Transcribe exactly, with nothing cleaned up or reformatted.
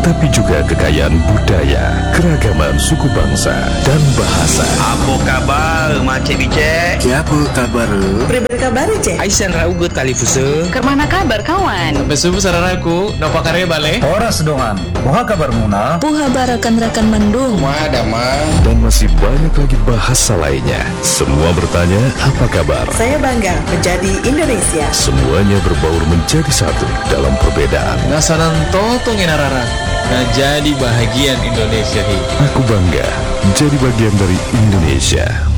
tapi juga kekayaan budaya, keragaman suku bangsa, dan bahasa. Apa kabar, Macik Bicek? Apa kabar? Berber kabar, Cek? Aisyah raugut kali fusa. Kemana kabar, kawan? Sampai subuh sararaku, napa karya balik? Horas dongan, moha kabar muna? Puha barakan-rakan mandung. Madama. Dan masih banyak lagi bahasa lainnya. Semua bertanya, apa kabar? Saya bangga menjadi Indonesia. Semuanya berbaur menjadi satu dalam perbedaan. Nasanan totong inarara. Nah jadi bahagian Indonesia. Aku bangga menjadi bagian dari Indonesia.